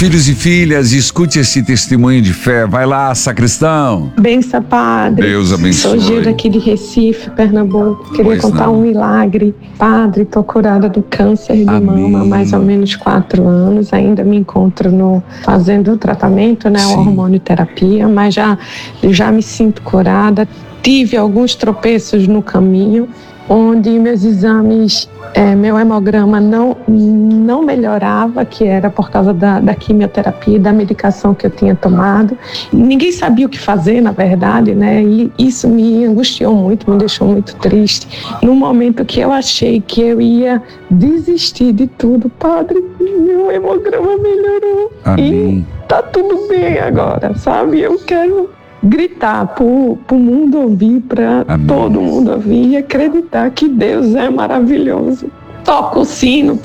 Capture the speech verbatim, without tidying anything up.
Filhos e filhas, escute esse testemunho de fé. Vai lá, sacristão. Benção, padre. Deus abençoe. Sou Gilda aqui de Recife, Pernambuco. Queria Pois contar não. um milagre. Padre, estou curada do câncer de Amém. mama há mais ou menos quatro anos. Ainda me encontro no, fazendo o tratamento, né, Sim. a hormonioterapia, mas já, já me sinto curada. Tive alguns tropeços no caminho, onde meus exames, é, meu hemograma não, não melhorava, que era por causa da, da quimioterapia e da medicação que eu tinha tomado. Ninguém sabia o que fazer, na verdade, né? E isso me angustiou muito, me deixou muito triste. No momento que eu achei que eu ia desistir de tudo, padre, meu hemograma melhorou. Amém. E tá tudo bem agora, sabe? Eu quero gritar para o mundo ouvir, para todo mundo ouvir e acreditar que Deus é maravilhoso. Toca o sino.